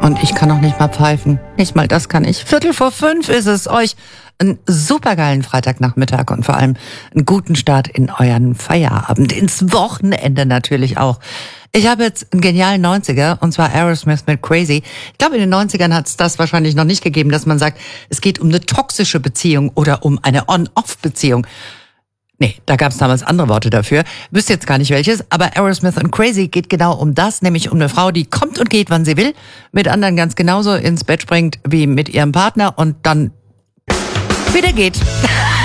Und ich kann noch nicht mal pfeifen. Nicht mal das kann ich. 4:45 ist es. Euch einen supergeilen Freitagnachmittag und vor allem einen guten Start in euren Feierabend. Ins Wochenende natürlich auch. Ich habe jetzt einen genialen 90er, und zwar Aerosmith mit Crazy. Ich glaube, in den 90ern hat es das wahrscheinlich noch nicht gegeben, dass man sagt, es geht um eine toxische Beziehung oder um eine On-Off-Beziehung. Nee, da gab es damals andere Worte dafür. Wüsste jetzt gar nicht welches, aber Aerosmith und Crazy geht genau um das, nämlich um eine Frau, die kommt und geht, wann sie will, mit anderen ganz genauso ins Bett springt wie mit ihrem Partner und dann wieder geht.